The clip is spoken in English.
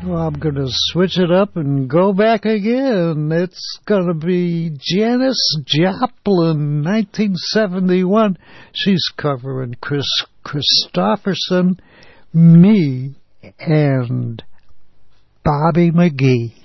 Well, I'm going to switch it up and go back again. It's going to be Janis Joplin, 1971. She's covering Chris Christopherson, Me, and Bobby McGee.